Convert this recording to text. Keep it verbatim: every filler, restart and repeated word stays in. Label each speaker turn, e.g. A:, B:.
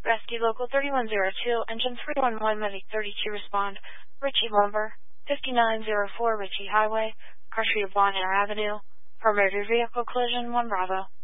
A: Rescue Local thirty-one oh two, Engine three one one, Medic thirty-two respond. Ritchie Lumber, fifty-nine oh four Ritchie Highway, car street of Bonner Avenue. For motor vehicle collision, one Bravo.